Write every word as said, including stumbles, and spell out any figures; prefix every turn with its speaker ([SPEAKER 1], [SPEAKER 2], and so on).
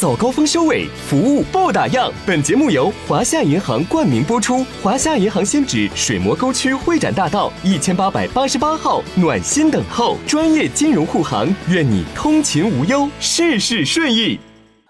[SPEAKER 1] 早高峰收尾，服务不打烊。本节目由华夏银行冠名播出。华夏银行新址水磨沟区会展大道一千八百八十八号，暖心等候，专业金融护航，愿你通勤无忧，事事顺意。